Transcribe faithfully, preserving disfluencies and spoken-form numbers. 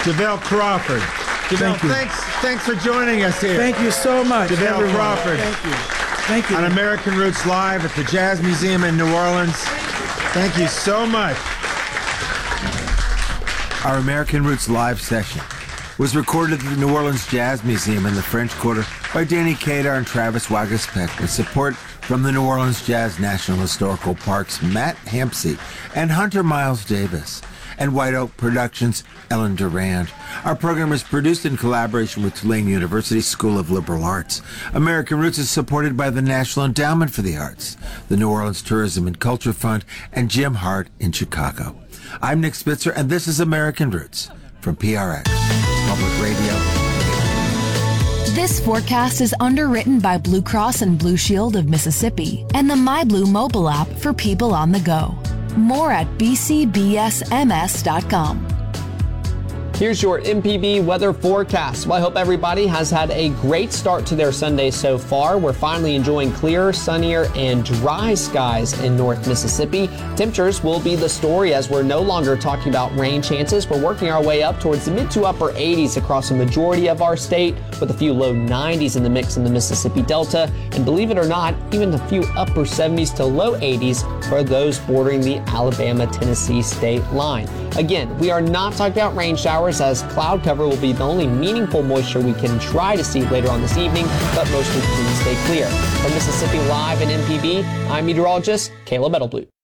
JaVale Crawford. JaVale, Thank you. thanks, thanks for joining us here. Thank you so much, JaVale everyone. Crawford. Thank you. Thank you. On American Roots Live at the Jazz Museum in New Orleans. Thank you so much. Our American Roots Live session was recorded at the New Orleans Jazz Museum in the French Quarter by Danny Kadar and Travis Waguespack with support from the New Orleans Jazz National Historical Park's Matt Hampsey and Hunter Miles Davis, and White Oak Productions' Ellen Durand. Our program is produced in collaboration with Tulane University School of Liberal Arts. American Roots is supported by the National Endowment for the Arts, the New Orleans Tourism and Culture Fund, and Jim Hart in Chicago. I'm Nick Spitzer, and this is American Roots from P R X, Public Radio. This forecast is underwritten by Blue Cross and Blue Shield of Mississippi and the MyBlue mobile app for people on the go. More at b c b s m s dot com. Here's your M P B weather forecast. Well, I hope everybody has had a great start to their Sunday so far. We're finally enjoying clearer, sunnier, and dry skies in North Mississippi. Temperatures will be the story as we're no longer talking about rain chances. We're working our way up towards the mid to upper eighties across a majority of our state, with a few low nineties in the mix in the Mississippi Delta. And believe it or not, even a few upper seventies to low eighties for those bordering the Alabama-Tennessee state line. Again, we are not talking about rain showers, as cloud cover will be the only meaningful moisture we can try to see later on this evening, but mostly clean, stay clear. From Mississippi Live and M P B, I'm meteorologist Caleb Edelblut.